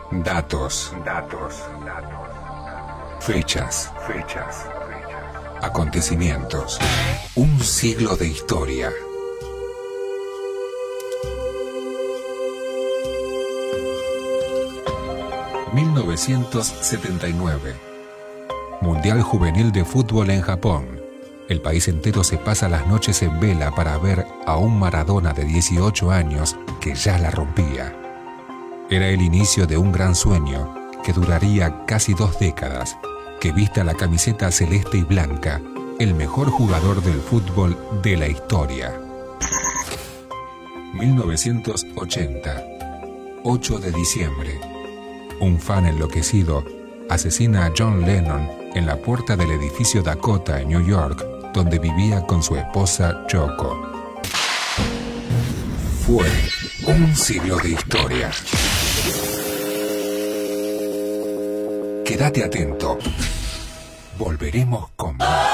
Datos. Fechas. Acontecimientos. Un siglo de historia. ...1979... Mundial Juvenil de Fútbol en Japón. El país entero se pasa las noches en vela para ver a un Maradona de 18 años que ya la rompía. Era el inicio de un gran sueño que duraría casi 2 décadas, que vista la camiseta celeste y blanca, el mejor jugador del fútbol de la historia. 1980, 8 de diciembre. Un fan enloquecido asesina a John Lennon en la puerta del edificio Dakota en New York, donde vivía con su esposa Yoko. Fue un siglo de historia. Quédate atento. Volveremos con más.